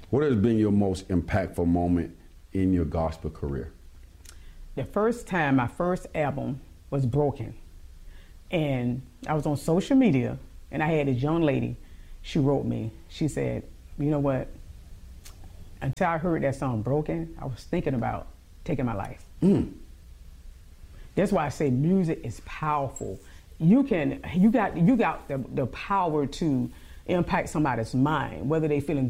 What has been your most impactful moment in your gospel career? The first time my first album was Broken, and I was on social media, and I had this young lady, she wrote me, she said, you know what, until I heard that song Broken, I was thinking about taking my life. That's why I say music is powerful. You got the power to impact somebody's mind, whether they feeling